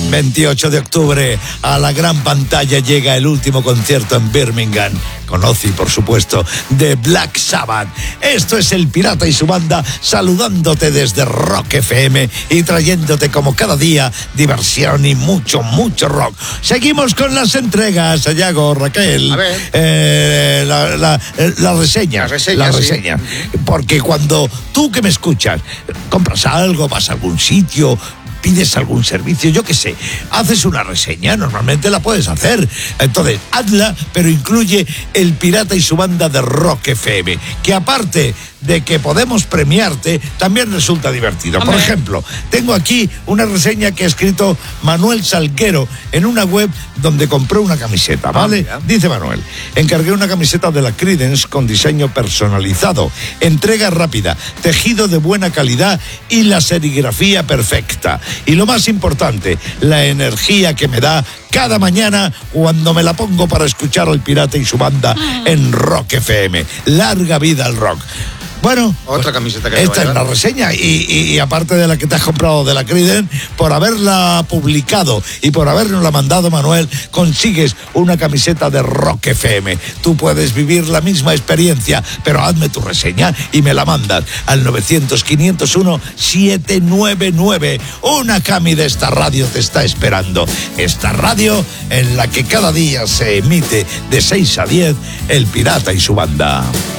28 de octubre, a la gran pantalla llega el último concierto en Birmingham, con Ozzy, por supuesto, de Black Sabbath. Esto es El Pirata y su banda, saludándote desde Rock FM y trayéndote como cada día diversión y mucho, mucho rock. Seguimos con las entregas, Sayago, Raquel. A ver. La reseña. La reseña. Sí. Porque cuando tú que me escuchas, compras algo, vas a algún sitio, pides algún servicio, yo qué sé, haces una reseña, normalmente la puedes hacer. Entonces, hazla, pero incluye El Pirata y su banda de Rock FM, que aparte de que podemos premiarte, también resulta divertido. Por ejemplo, tengo aquí una reseña que ha escrito Manuel Salguero en una web donde compré una camiseta, ¿vale? Dice Manuel: encargué una camiseta de la Creedence con diseño personalizado, entrega rápida, tejido de buena calidad y la serigrafía perfecta. Y lo más importante, la energía que me da cada mañana cuando me la pongo para escuchar al Pirata y su banda en Rock FM. Larga vida al rock. Bueno, otra camiseta que esta es la reseña y aparte de la que te has comprado de la Creedence, por haberla publicado y por habernos la mandado, Manuel, consigues una camiseta de Rock FM. Tú puedes vivir la misma experiencia, pero hazme tu reseña y me la mandas al 900-501-799. Una cami de esta radio te está esperando. Esta radio en la que cada día se emite de 6 a 10 El Pirata y su banda.